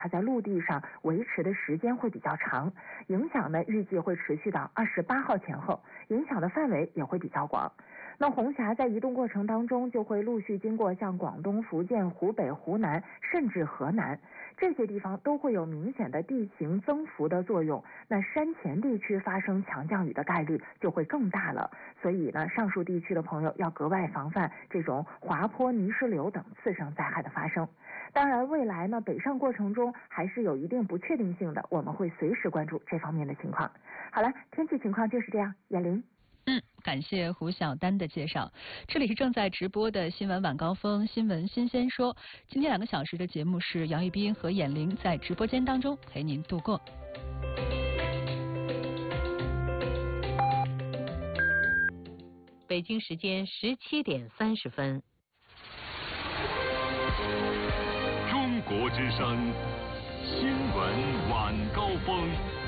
它在陆地上维持的时间会比较长，影响呢预计会持续到28号前后，影响的范围也会比较广。那红霞在移动过程当中，就会陆续经过像广东、福建、湖北、湖南，甚至河南这些地方，都会有明显的地形增幅的作用。那山前地区发生强降雨的概率就会更大了。所以呢，上述地区的朋友要格外防范这种滑坡、泥石流等次生灾害的发生。当然，未来呢，北上过程中还是有一定不确定性的，我们会随时关注这方面的情况。好了，天气情况就是这样，闫玲。 感谢胡晓丹的介绍。这里是正在直播的新闻晚高峰新闻新鲜说。今天2个小时的节目是杨玉斌和闫玲在直播间当中陪您度过。 北京时间17点30分。 中国之声新闻晚高峰。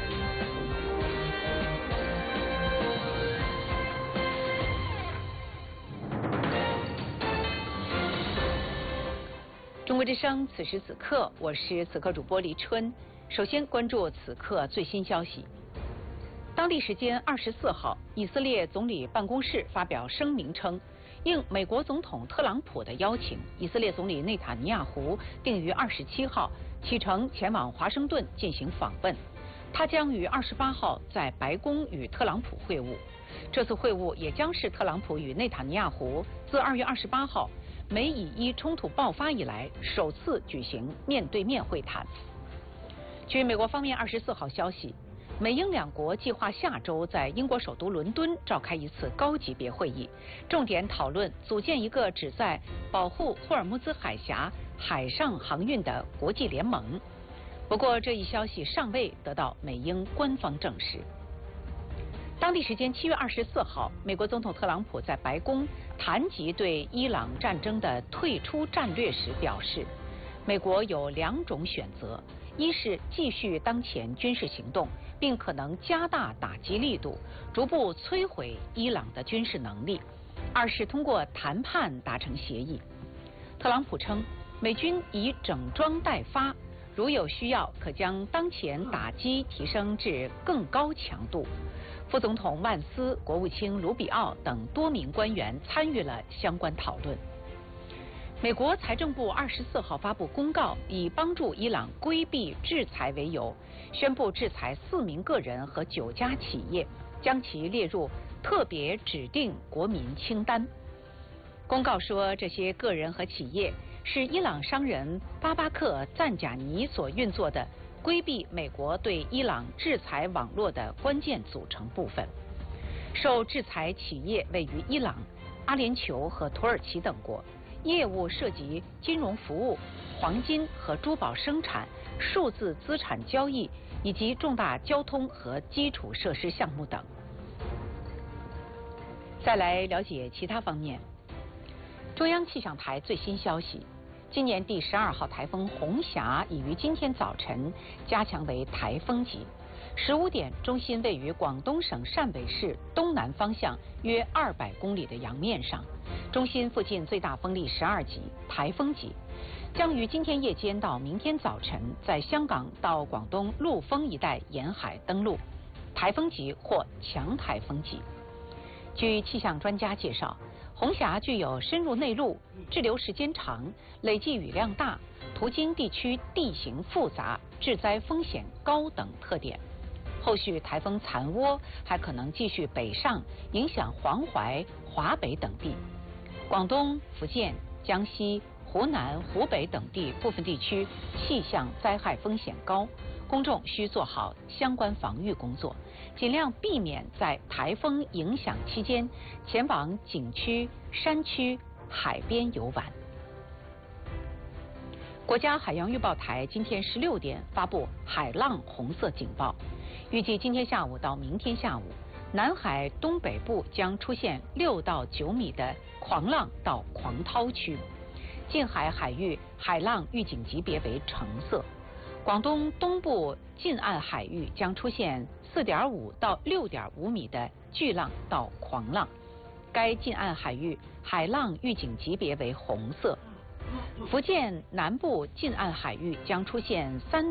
中国之声，此时此刻，我是此刻主播黎春。首先关注此刻最新消息。当地时间24号，以色列总理办公室发表声明称，应美国总统特朗普的邀请，以色列总理内塔尼亚胡定于27号启程前往华盛顿进行访问。他将于28号在白宫与特朗普会晤。这次会晤也将是特朗普与内塔尼亚胡自2月28号美以伊冲突爆发以来首次举行面对面会谈。据美国方面24号消息，美英两国计划下周在英国首都伦敦召开一次高级别会议，重点讨论组建一个旨在保护霍尔木兹海峡海上航运的国际联盟。不过，这一消息尚未得到美英官方证实。当地时间7月24号，美国总统特朗普在白宫谈及对伊朗战争的退出战略时表示，美国有2种选择：一是继续当前军事行动，并可能加大打击力度，逐步摧毁伊朗的军事能力；二是通过谈判达成协议。特朗普称，美军已整装待发，如有需要，可将当前打击提升至更高强度。副总统万斯、国务卿卢比奥等多名官员参与了相关讨论。美国财政部24号发布公告，以帮助伊朗规避制裁为由，宣布制裁4名个人和9家企业，将其列入特别指定国民清单。公告说，这些个人和企业是伊朗商人巴巴克·赞贾尼所运作的规避美国对伊朗制裁网络的关键组成部分。受制裁企业位于伊朗、阿联酋和土耳其等国，业务涉及金融服务、黄金和珠宝生产、数字资产交易以及重大交通和基础设施项目等。再来了解其他方面。中央气象台最新消息，今年第12号台风红霞已于今天早晨加强为台风级。15点，中心位于广东省汕尾市东南方向约200公里的洋面上，中心附近最大风力12级，台风级，将于今天夜间到明天早晨在香港到广东陆丰一带沿海登陆，台风级或强台风级。据气象专家介绍，红霞具有深入内陆、滞留时间长、累计雨量大、途经地区地形复杂、致灾风险高等特点。后续台风残涡还可能继续北上，影响黄淮、华北等地。广东、福建、江西、湖南、湖北等地部分地区气象灾害风险高，公众需做好相关防御工作，尽量避免在台风影响期间前往景区、山区、海边游玩。国家海洋预报台今天16点发布海浪红色警报，预计今天下午到明天下午，南海东北部将出现6到9米的狂浪到狂涛区，近海海域海浪预警级别为橙色。广东东部近岸海域将出现4.5到6.5米的巨浪到狂浪，该近岸海域海浪预警级别为红色。福建南部近岸海域将出现3